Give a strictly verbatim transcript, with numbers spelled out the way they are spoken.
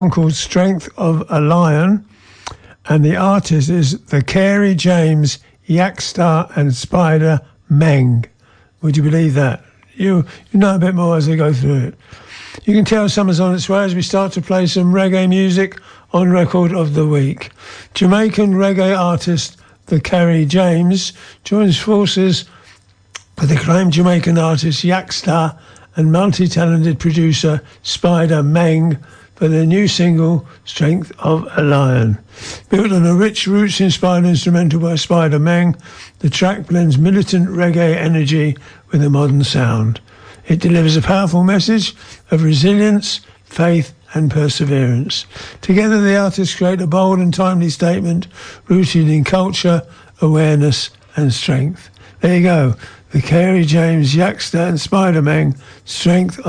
called Strength of a Lion, and the artist is the Carey James Yakstar and Spider Meng. Would you believe that? You, you know a bit more as I go through it. You can tell summer's on its way as we start to play some reggae music on Record of the Week. Jamaican reggae artist the Carey James joins forces with acclaimed Jamaican artist Yakstar and multi-talented producer Spider Meng for their new single, Strength of a Lion. Built on a rich roots-inspired instrumental by Spider Meng, the track blends militant reggae energy with a modern sound. It delivers a powerful message of resilience, faith and perseverance. Together the artists create a bold and timely statement rooted in culture, awareness and strength. There you go, the Carey James Yakstar and Spider Meng, Strength